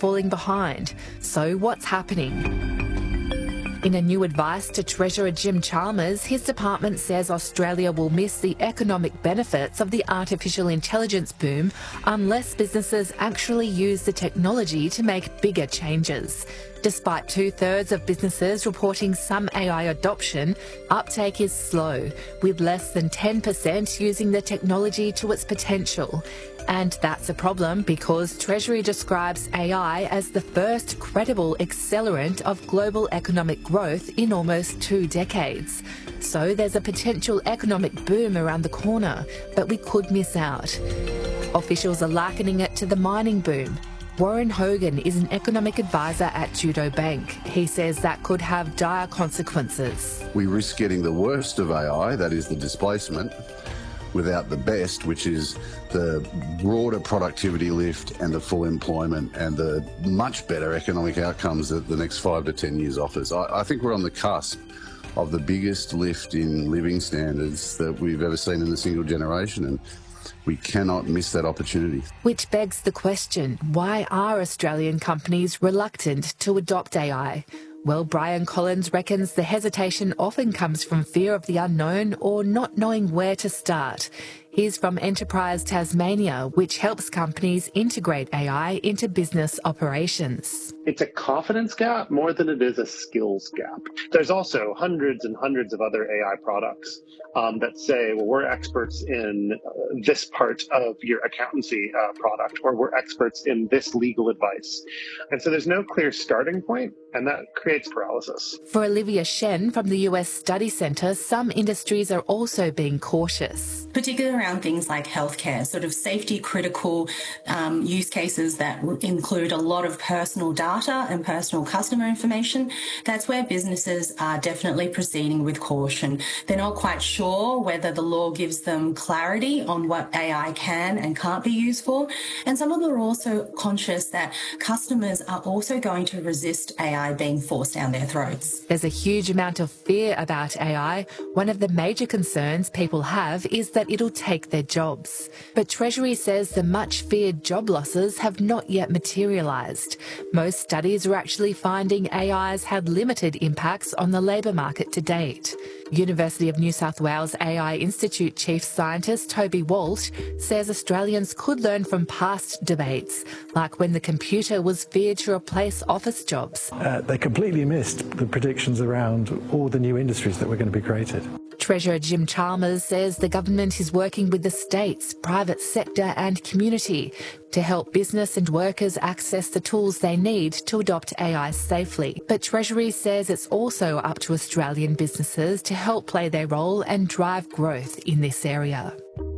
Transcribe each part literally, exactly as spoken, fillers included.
falling behind. So what's happening? In a new advice to Treasurer Jim Chalmers, his department says Australia will miss the economic benefits of the artificial intelligence boom unless businesses actually use the technology to make bigger changes. Despite two-thirds of businesses reporting some A I adoption, uptake is slow, with less than ten percent using the technology to its potential. And that's a problem because Treasury describes A I as the first credible accelerant of global economic growth in almost two decades. So there's a potential economic boom around the corner, but we could miss out. Officials are likening it to the mining boom. Warren Hogan is an economic advisor at Judo Bank. He says that could have dire consequences. We risk getting the worst of A I, that is the displacement, without the best, which is the broader productivity lift and the full employment and the much better economic outcomes that the next five to ten years offers. I, I think we're on the cusp of the biggest lift in living standards that we've ever seen in a single generation, and we cannot miss that opportunity. Which begs the question, why are Australian companies reluctant to adopt A I? Well, Brian Collins reckons the hesitation often comes from fear of the unknown or not knowing where to start. He's from Enterprise Tasmania, which helps companies integrate A I into business operations. It's a confidence gap more than it is a skills gap. There's also hundreds and hundreds of other A I products um, that say, well, we're experts in uh, this part of your accountancy uh, product, or we're experts in this legal advice. And so there's no clear starting point, and that creates paralysis. For Olivia Shen from the U S Study Centre, some industries are also being cautious. Particularly around things like healthcare, sort of safety critical um, use cases that include a lot of personal data and personal customer information. That's where businesses are definitely proceeding with caution. They're not quite sure whether the law gives them clarity on what A I can and can't be used for. And some of them are also conscious that customers are also going to resist A I being forced down their throats. There's a huge amount of fear about A I. One of the major concerns people have is that it'll take their jobs. But Treasury says the much-feared job losses have not yet materialised. Most studies are actually finding A I's had limited impacts on the labour market to date. University of New South Wales A I Institute Chief Scientist Toby Walsh says Australians could learn from past debates, like when the computer was feared to replace office jobs. Uh, they completely missed the predictions around all the new industries that were going to be created. Treasurer Jim Chalmers says the government is working with the states, private sector and community to help business and workers access the tools they need to adopt A I safely. But Treasury says it's also up to Australian businesses to help play their role and drive growth in this area.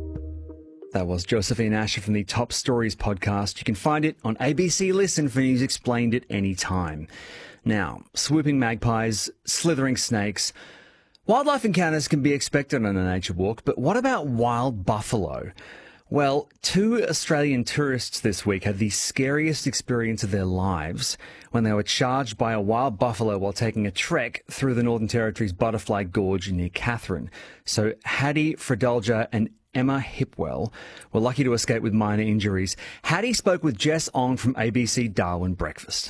That was Josephine Asher from the Top Stories podcast. You can find it on A B C Listen for News Explained at any time. Now, swooping magpies, slithering snakes. Wildlife encounters can be expected on a nature walk, but what about wild buffalo? Well, two Australian tourists this week had the scariest experience of their lives when they were charged by a wild buffalo while taking a trek through the Northern Territory's Butterfly Gorge near Katherine. So Hattie Fredolja and Emma Hipwell were lucky to escape with minor injuries. Hattie spoke with Jess Ong from A B C Darwin Breakfast.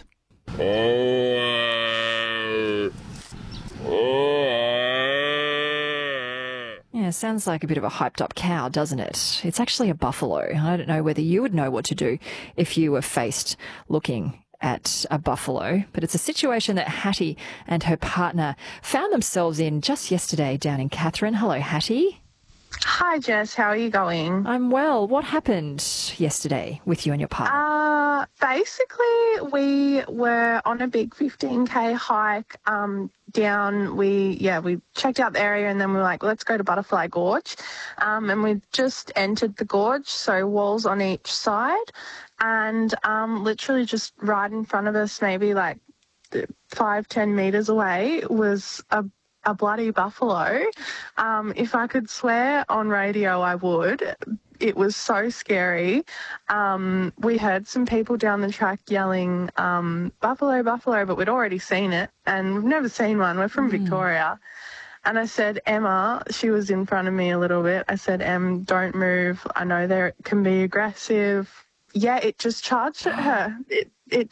Yeah, sounds like a bit of a hyped up cow, doesn't it? It's actually a buffalo. I don't know whether you would know what to do if you were faced looking at a buffalo, but it's a situation that Hattie and her partner found themselves in just yesterday down in Katherine. Hello, Hattie. Hi, Jess. How are you going? I'm well. What happened yesterday with you and your partner? Uh, basically, we were on a big fifteen K hike um, down. We, yeah, we checked out the area and then we were like, let's go to Butterfly Gorge. Um, and we just entered the gorge, so walls on each side. And um, literally just right in front of us, maybe like five, ten metres away, was a a bloody buffalo. Um, if I could swear on radio, I would. It was so scary. Um, we heard some people down the track yelling, um, buffalo, buffalo, but we'd already seen it, and we've never seen one. We're from mm. Victoria. And I said, Emma, she was in front of me a little bit. I said, Em, don't move. I know they can be aggressive. Yeah, it just charged at her. It, it